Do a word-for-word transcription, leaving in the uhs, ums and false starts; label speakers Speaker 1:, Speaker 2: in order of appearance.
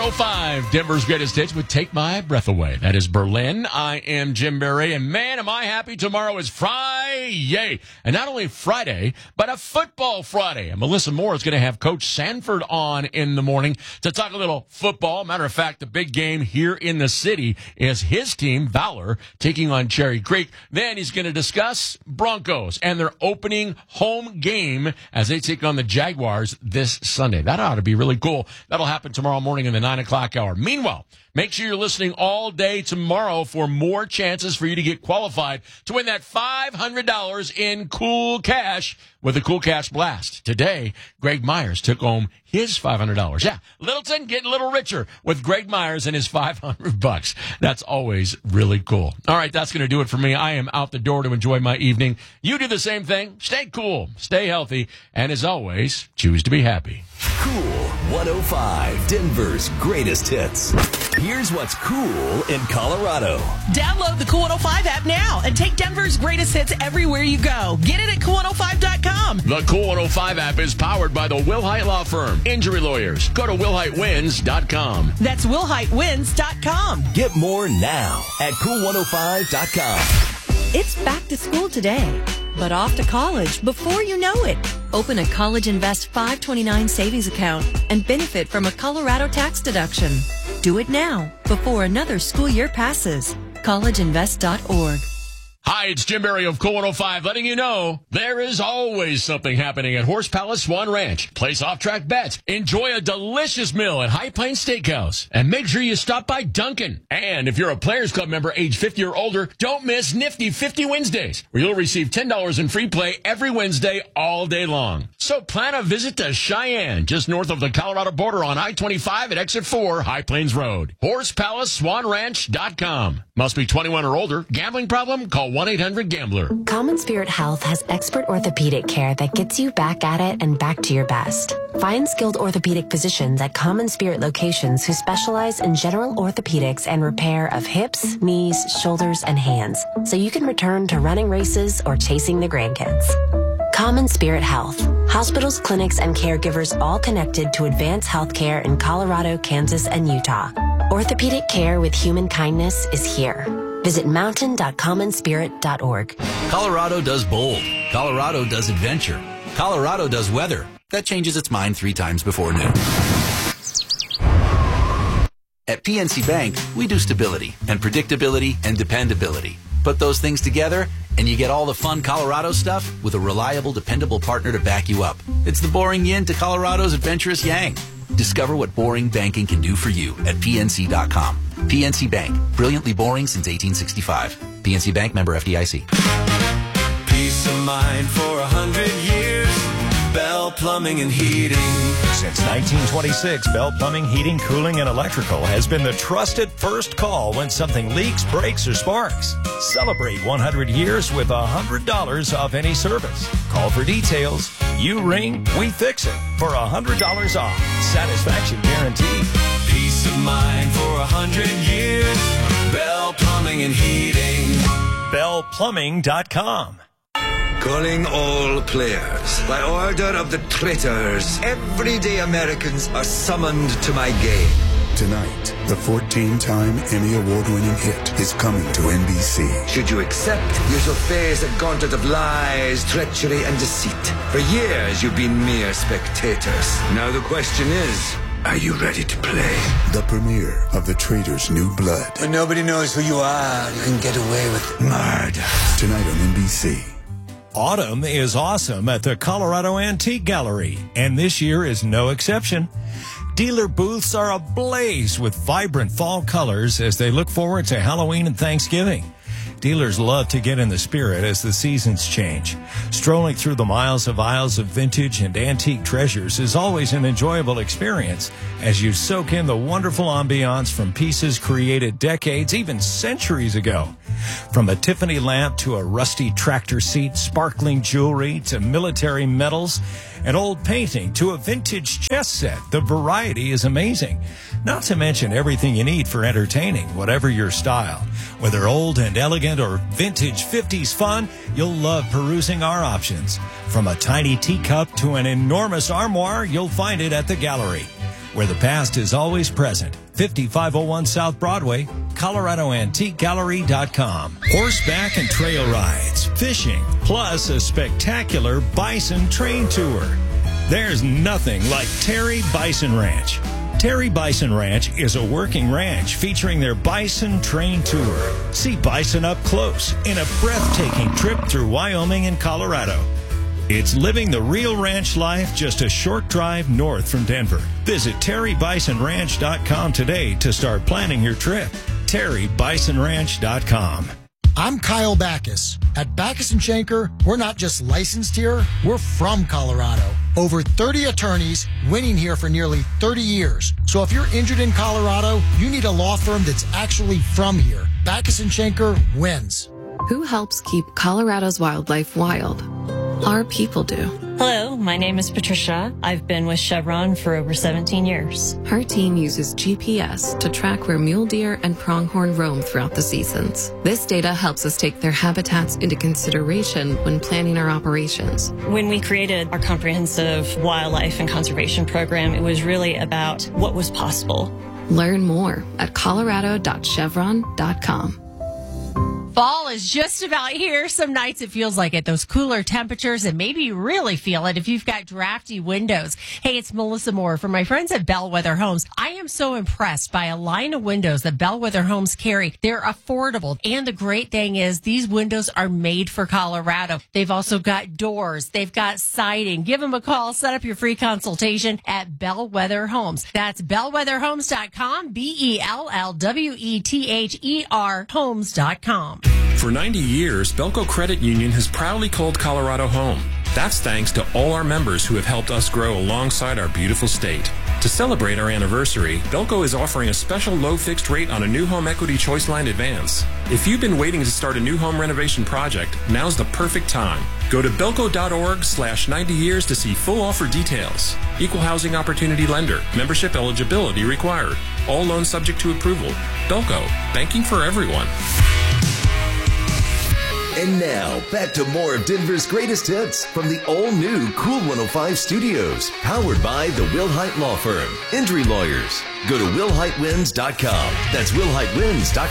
Speaker 1: oh five, Denver's greatest hits with Take My Breath Away. That is Berlin. I am Jim Berry, and man, am I happy tomorrow is Friday. And not only Friday, but a football Friday. And Melissa Moore is going to have Coach Sanford on in the morning to talk a little football. Matter of fact, the big game here in the city is his team, Valor, taking on Cherry Creek. Then he's going to discuss Broncos and their opening home game as they take on the Jaguars this Sunday. That ought to be really cool. That'll happen tomorrow morning in the nine o'clock hour. Meanwhile, make sure you're listening all day tomorrow for more chances for you to get qualified to win that five hundred dollars in cool cash with the Cool Cash Blast. Today, Greg Myers took home his five hundred dollars. Yeah, Littleton getting a little richer with Greg Myers and his five hundred bucks. That's always really cool. All right, that's going to do it for me. I am out the door to enjoy my evening. You do the same thing. Stay cool, stay healthy, and as always, choose to be happy.
Speaker 2: Cool one oh five, Denver's greatest hits. Here's what's cool in Colorado.
Speaker 3: Download the Cool one oh five app now and take Denver's greatest hits everywhere you go. Get it at cool one oh five dot com.
Speaker 1: The Cool one oh five app is powered by the Wilhite Law Firm. Injury lawyers. Go to wilhite wins dot com.
Speaker 3: That's wilhite wins dot com.
Speaker 2: Get more now at cool one oh five dot com.
Speaker 4: It's back to school today, but off to college before you know it. Open a College Invest five twenty-nine savings account and benefit from a Colorado tax deduction. Do it now before another school year passes. college invest dot org.
Speaker 1: Hi, it's Jim Berry of Cool one oh five letting you know there is always something happening at Horse Palace Swan Ranch. Place off-track bets. Enjoy a delicious meal at High Plains Steakhouse. And make sure you stop by Dunkin'. And if you're a Players Club member age fifty or older, don't miss Nifty fifty Wednesdays, where you'll receive ten dollars in free play every Wednesday all day long. So plan a visit to Cheyenne, just north of the Colorado border on I twenty-five at exit four, High Plains Road. horse palace swan ranch dot com. Must be twenty-one or older. Gambling problem? Call one eight hundred gambler.
Speaker 5: Common Spirit Health has expert orthopedic care that gets you back at it and back to your best. Find skilled orthopedic physicians at Common Spirit locations who specialize in general orthopedics and repair of hips, knees, shoulders, and hands, so you can return to running races or chasing the grandkids. Common Spirit Health. Hospitals, clinics, and caregivers all connected to advance healthcare in Colorado, Kansas, and Utah. Orthopedic care with human kindness is here. Visit mountain dot common spirit dot org.
Speaker 6: Colorado does bold. Colorado does adventure. Colorado does weather. That changes its mind three times before noon. At P N C Bank, we do stability and predictability and dependability. Put those things together, and you get all the fun Colorado stuff with a reliable, dependable partner to back you up. It's the boring yin to Colorado's adventurous yang. Discover what boring banking can do for you at P N C dot com. P N C Bank, brilliantly boring since eighteen sixty-five. P N C Bank, member F D I C.
Speaker 7: Peace of mind for a hundred years. Bell Plumbing and Heating.
Speaker 8: Since nineteen twenty-six, Bell Plumbing, Heating, Cooling, and Electrical has been the trusted first call when something leaks, breaks, or sparks. Celebrate one hundred years with one hundred dollars off any service. Call for details. You ring, we fix it for one hundred dollars off. Satisfaction guaranteed.
Speaker 7: Peace of mind for a hundred years. Bell Plumbing and Heating.
Speaker 8: bell plumbing dot com.
Speaker 9: Calling all players. By order of the traitors, everyday Americans are summoned to my game.
Speaker 10: Tonight, the fourteen-time Emmy Award-winning hit is coming to N B C.
Speaker 9: Should you accept, you shall face a gauntlet of lies, treachery, and deceit. For years, you've been mere spectators. Now the question is, are you ready to play?
Speaker 10: The premiere of The Traitor's New Blood.
Speaker 9: When nobody knows who you are, you can get away with murder.
Speaker 10: Tonight on N B C.
Speaker 8: Autumn is awesome at the Colorado Antique Gallery, and this year is no exception. Dealer booths are ablaze with vibrant fall colors as they look forward to Halloween and Thanksgiving. Dealers love to get in the spirit as the seasons change. Strolling through the miles of aisles of vintage and antique treasures is always an enjoyable experience as you soak in the wonderful ambiance from pieces created decades, even centuries ago. From a Tiffany lamp to a rusty tractor seat, sparkling jewelry to military medals, an old painting to a vintage chess set, the variety is amazing. Not to mention everything you need for entertaining, whatever your style. Whether old and elegant or vintage fifties fun, you'll love perusing our options. From a tiny teacup to an enormous armoire, you'll find it at the gallery. where the past is always present. fifty-five oh one South Broadway, Colorado Antique Gallery dot com. Horseback and trail rides, fishing, plus a spectacular bison train tour. There's nothing like Terry Bison Ranch. Terry Bison Ranch is a working ranch featuring their bison train tour. See bison up close in a breathtaking trip through Wyoming and Colorado. It's living the real ranch life just a short drive north from Denver. Visit Terry Bison Ranch dot com today to start planning your trip. Terry Bison Ranch dot com.
Speaker 11: I'm Kyle Backus. At Backus and Schenker, we're not just licensed here, we're from Colorado. Over thirty attorneys winning here for nearly thirty years. So if you're injured in Colorado, you need a law firm that's actually from here. Backus and Schenker wins.
Speaker 12: Who helps keep Colorado's wildlife wild? Our people do.
Speaker 13: Hello, my name is Patricia. I've been with Chevron for over seventeen years.
Speaker 12: Her team uses G P S to track where mule deer and pronghorn roam throughout the seasons. This data helps us take their habitats into consideration when planning our operations.
Speaker 13: When we created our comprehensive wildlife and conservation program, it was really about what was possible.
Speaker 12: Learn more at colorado dot chevron dot com.
Speaker 3: Fall is just about here. Some nights it feels like it. Those cooler temperatures, and maybe you really feel it if you've got drafty windows. Hey, it's Melissa Moore from my friends at Bellwether Homes. I am so impressed by a line of windows that Bellwether Homes carry. They're affordable. And the great thing is these windows are made for Colorado. They've also got doors. They've got siding. Give them a call. Set up your free consultation at Bellwether Homes. That's bellwether homes dot com, B E L L W E T H E R homes dot com.
Speaker 14: For ninety years, Belco Credit Union has proudly called Colorado home. That's thanks to all our members who have helped us grow alongside our beautiful state. To celebrate our anniversary, Belco is offering a special low fixed rate on a new home equity choice line advance. If you've been waiting to start a new home renovation project, now's the perfect time. Go to belco dot org slash ninety years to see full offer details. Equal housing opportunity lender. Membership eligibility required. All loans subject to approval. Belco, banking for everyone.
Speaker 2: And now, back to more of Denver's greatest hits from the all-new Cool one oh five studios, powered by the Wilhite Law Firm. Injury lawyers. Go to wilhite wins dot com. That's wilhite wins dot com.